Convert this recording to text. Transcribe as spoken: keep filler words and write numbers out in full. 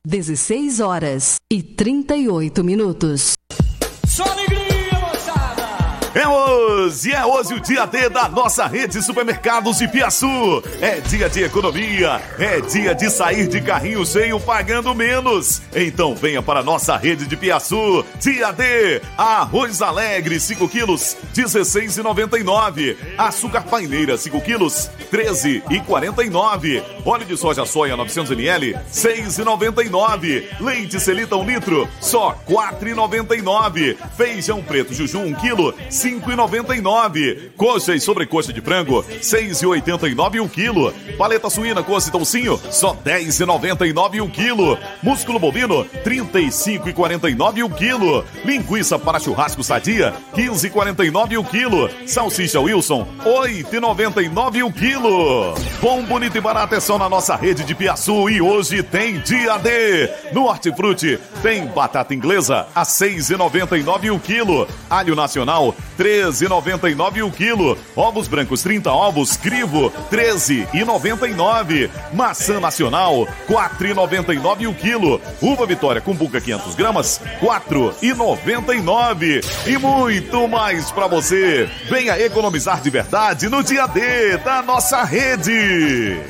dezesseis horas e trinta e oito minutos. Só alegria, moçada! É hoje, é hoje o dia D da nossa rede de supermercados de Piaçu. É dia de economia, é dia de sair de carrinho cheio pagando menos. Então venha para a nossa rede de Piaçu. Dia D, arroz alegre cinco quilos, dezesseis reais e noventa e nove centavos. Açúcar paineira cinco quilos, treze reais e quarenta e nove centavos. Óleo de soja soia novecentos mililitros, seis reais e noventa e nove centavos. Leite Celita um litro, só quatro reais e noventa e nove centavos. Feijão preto Juju um quilo, cinco reais e noventa e nove centavos. Coxa e sobrecoxa de frango, seis reais e oitenta e nove centavos o quilo. Paleta suína coxa e toucinho, só dez reais e noventa e nove centavos o quilo. Músculo bovino, trinta e cinco reais e quarenta e nove centavos o quilo. Linguiça para churrasco sadia, quinze reais e quarenta e nove centavos o quilo. Salsicha Wilson, oito reais e noventa e nove centavos o quilo. Bom, bonito e barato é só na nossa rede de Piaçu e hoje tem dia D. No Hortifruti tem batata inglesa a seis reais e noventa e nove centavos o quilo. Alho nacional, treze reais e noventa e nove centavos o quilo. Ovos brancos trinta ovos, crivo, treze reais e noventa e nove centavos. Maçã nacional, quatro reais e noventa e nove centavos o quilo. Uva Vitória com buca quinhentas gramas, quatro reais e noventa e nove centavos. E muito mais pra você. Venha economizar de verdade no dia D da nossa rede.